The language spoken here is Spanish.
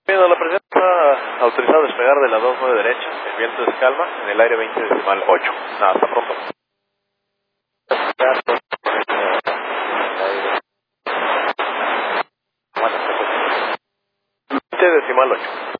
Bien, la presencia está autorizado a despegar de la 29 derecha. El viento es calma en el aire 20.8. Nada, hasta pronto. 20.8.